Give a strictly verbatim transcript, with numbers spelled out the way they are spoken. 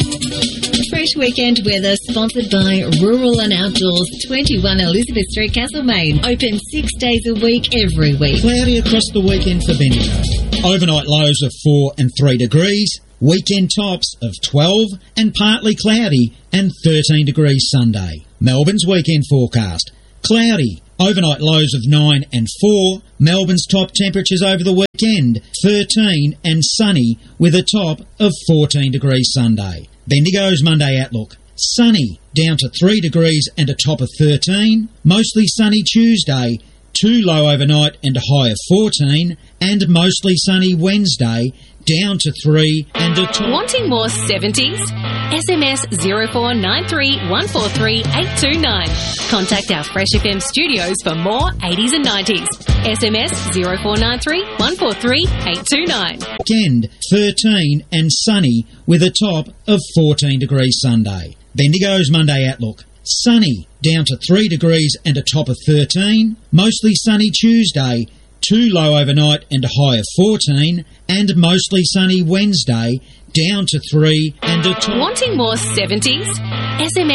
Fresh weekend weather sponsored by Rural and Outdoors, twenty-one Elizabeth Street, Castlemaine. Open six days a week, every week. Cloudy across the weekend for Bendigo. Overnight lows of four and three degrees. Weekend tops of twelve and partly cloudy and thirteen degrees Sunday. Melbourne's weekend forecast. Cloudy. Overnight lows of nine and four. Melbourne's top temperatures over the weekend, thirteen and sunny with a top of fourteen degrees Sunday. Bendigo's Monday outlook. Sunny, down to three degrees and a top of thirteen. Mostly sunny Tuesday, too low overnight and a high of fourteen. And mostly sunny Wednesday, down to three and a top. Wanting more seventies? S M S zero four nine three one four three eight two nine. Contact our Fresh F M studios for more eighties and nineties. S M S zero four nine three one four three eight two nine. Weekend, thirteen and sunny with a top of fourteen degrees Sunday. Bendigo's Monday outlook. Sunny, down to three degrees and a top of thirteen. Mostly sunny Tuesday, too low overnight and a high of fourteen. And mostly sunny Wednesday, down to three and a top. Wanting more seventies? S M S